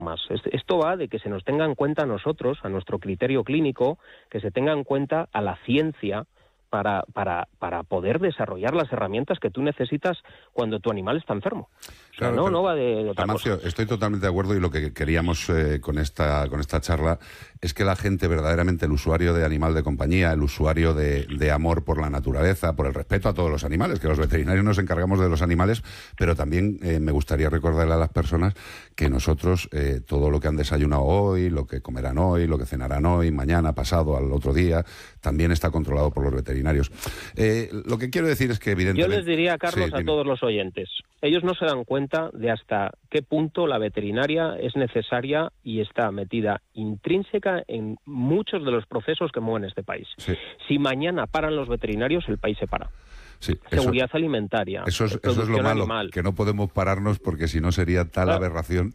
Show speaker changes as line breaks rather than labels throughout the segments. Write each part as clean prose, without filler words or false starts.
Esto va de que se nos tenga en cuenta a nosotros, a nuestro criterio clínico, que se tenga en cuenta a la ciencia para poder desarrollar las herramientas que tú necesitas cuando tu animal está enfermo. O sea,
Claro,
no va de otra
Amancio,
cosa.
estoy totalmente de acuerdo, y lo que queríamos con esta charla es que la gente verdaderamente, el usuario de animal de compañía, el usuario de amor por la naturaleza, por el respeto a todos los animales, que los veterinarios nos encargamos de los animales, pero también me gustaría recordarle a las personas que nosotros, todo lo que han desayunado hoy, lo que comerán hoy, lo que cenarán hoy, mañana, pasado, al otro día, también está controlado por los veterinarios. Lo que quiero decir es que evidentemente...
Yo les diría, Carlos,
Sí,
a
dime.
todos los oyentes, ellos no se dan cuenta de hasta qué punto la veterinaria es necesaria y está metida intrínseca en muchos de los procesos que mueven este país.
Sí.
Si mañana paran los veterinarios, el país se para.
Sí,
Seguridad alimentaria,
eso es lo
producción
malo,
animal.
que no podemos pararnos, porque si no sería tal
Claro.
aberración.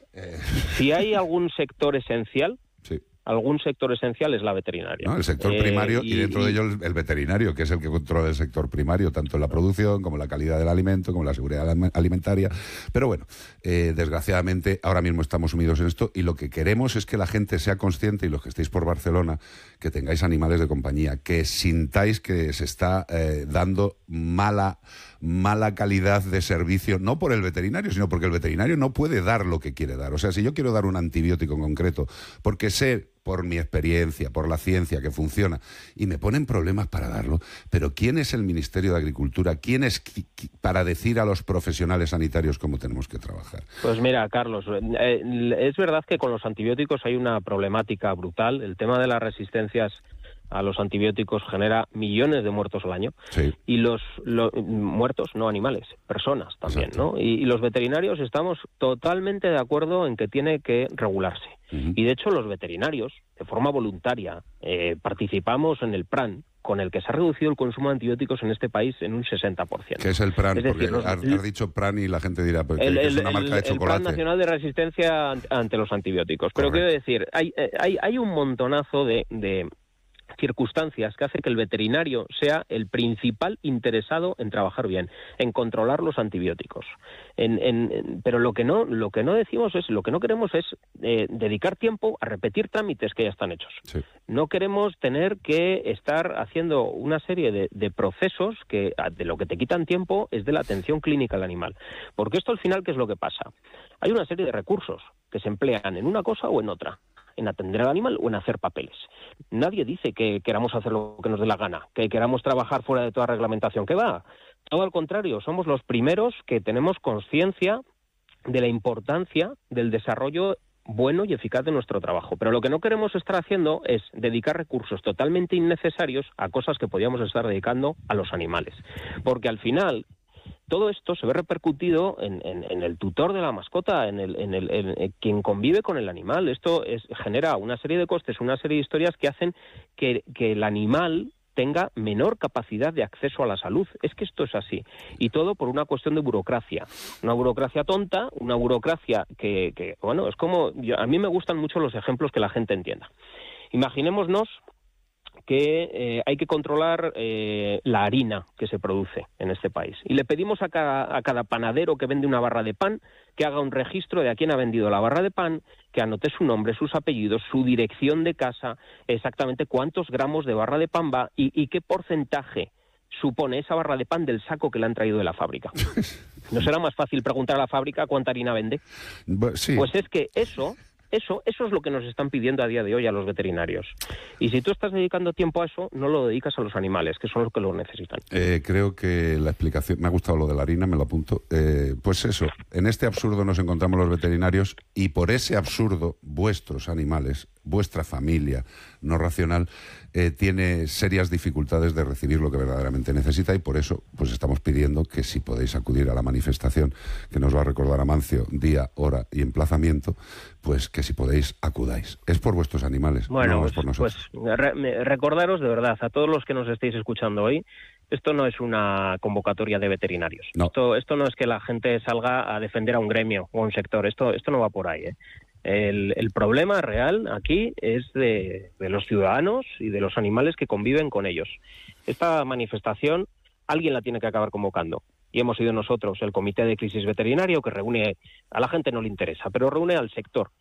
Si hay algún sector esencial,
Sí.
es la veterinaria.
¿No? El sector primario y dentro de ello el veterinario, que es el que controla el sector primario, tanto en la producción como en la calidad del alimento, como en la seguridad alimentaria. Pero bueno, desgraciadamente ahora mismo estamos sumidos en esto, y lo que queremos es que la gente sea consciente, y los que estéis por Barcelona, que tengáis animales de compañía, que sintáis que se está dando mala calidad de servicio, no por el veterinario, sino porque el veterinario no puede dar lo que quiere dar. O sea, si yo quiero dar un antibiótico en concreto, porque sé por mi experiencia, por la ciencia, que funciona, y me ponen problemas para darlo, pero ¿quién es el Ministerio de Agricultura? ¿Quién es para decir a los profesionales sanitarios cómo tenemos que trabajar?
Pues mira, Carlos, es verdad que con los antibióticos hay una problemática brutal. El tema de las resistencias a los antibióticos genera millones de muertos al año.
Sí.
Y los muertos, no animales, personas también,
Exacto.
¿no? Y los veterinarios estamos totalmente de acuerdo en que tiene que regularse. Y de hecho los veterinarios, de forma voluntaria, participamos en el PRAN, con el que se ha reducido el consumo de antibióticos en este país en un 60%.
¿Qué es el PRAN?
Es decir,
Porque has dicho PRAN y la gente dirá, pues, que es una marca de
el
chocolate.
Plan Nacional de Resistencia ante los Antibióticos. Pero
Correcto.
quiero decir, hay un montonazo de circunstancias que hace que el veterinario sea el principal interesado en trabajar bien, en controlar los antibióticos. Pero lo que no queremos es dedicar tiempo a repetir trámites que ya están hechos.
Sí.
No queremos tener que estar haciendo una serie de procesos que de lo que te quitan tiempo es de la atención clínica al animal. Porque esto al final, ¿qué es lo que pasa? Hay una serie de recursos que se emplean en una cosa o en otra, en atender al animal o en hacer papeles. Nadie dice que queramos hacer lo que nos dé la gana, que queramos trabajar fuera de toda reglamentación. ¿Qué va? Todo al contrario, somos los primeros que tenemos conciencia de la importancia del desarrollo bueno y eficaz de nuestro trabajo. Pero lo que no queremos estar haciendo es dedicar recursos totalmente innecesarios a cosas que podíamos estar dedicando a los animales. Porque al final todo esto se ve repercutido en el tutor de la mascota, en quien convive con el animal. Esto genera una serie de costes, una serie de historias que hacen que el animal tenga menor capacidad de acceso a la salud. Es que esto es así. Y todo por una cuestión de burocracia. Una burocracia tonta, una burocracia que bueno, es como... a mí me gustan mucho los ejemplos que la gente entienda. Imaginémonos que hay que controlar la harina que se produce en este país. Y le pedimos a cada panadero que vende una barra de pan que haga un registro de a quién ha vendido la barra de pan, que anote su nombre, sus apellidos, su dirección de casa, exactamente cuántos gramos de barra de pan va y qué porcentaje supone esa barra de pan del saco que le han traído de la fábrica. ¿No será más fácil preguntar a la fábrica cuánta harina vende?
Sí.
Pues es que eso es lo que nos están pidiendo a día de hoy a los veterinarios. Y si tú estás dedicando tiempo a eso, no lo dedicas a los animales, que son los que lo necesitan.
Creo que la explicación... Me ha gustado lo de la harina, me lo apunto. Pues eso, en este absurdo nos encontramos los veterinarios, y por ese absurdo, vuestros animales, vuestra familia no racional, tiene serias dificultades de recibir lo que verdaderamente necesita, y por eso pues estamos pidiendo que, si podéis acudir a la manifestación que nos va a recordar Amancio, día, hora y emplazamiento, pues que si podéis acudáis. Es por vuestros animales,
bueno,
no es por nosotros.
Recordaros de verdad, a todos los que nos estéis escuchando hoy, esto no es una convocatoria de veterinarios.
No.
Esto no es que la gente salga a defender a un gremio o a un sector. Esto no va por ahí, ¿eh? El problema real aquí es de los ciudadanos y de los animales que conviven con ellos. Esta manifestación alguien la tiene que acabar convocando. Y hemos sido nosotros, el Comité de Crisis Veterinario, que reúne, a la gente no le interesa, pero reúne al sector,